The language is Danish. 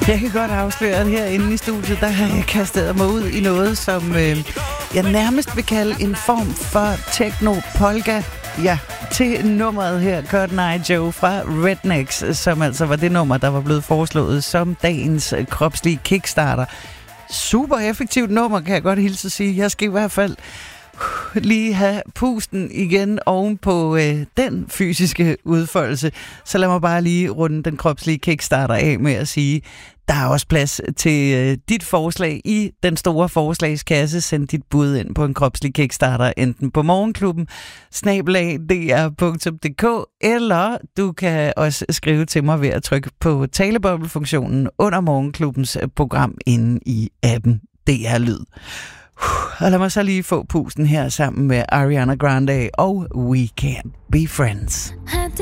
Jeg kan godt afsløre, at herinde i studiet, der har jeg kastet mig ud i noget, som jeg nærmest vil kalde en form for techno-polka. Ja, til nummeret her, Cotton Eye Joe fra Rednex, som altså var det nummer, der var blevet foreslået som dagens kropslige kickstarter. Super effektivt nummer, kan jeg godt hilse at sige. Jeg skal i hvert fald lige have pusten igen oven på den fysiske udfoldelse. Så lad mig bare lige runde den kropslige kickstarter af med at sige, der er også plads til dit forslag i den store forslagskasse. Send dit bud ind på en kropslig kickstarter, enten på morgenklubben @dr.dk, eller du kan også skrive til mig ved at trykke på taleboblefunktionen under morgenklubbens program inde i appen DR Lyd. Og lad mig så lige få pusten her sammen med Ariana Grande og We Can't Be Friends.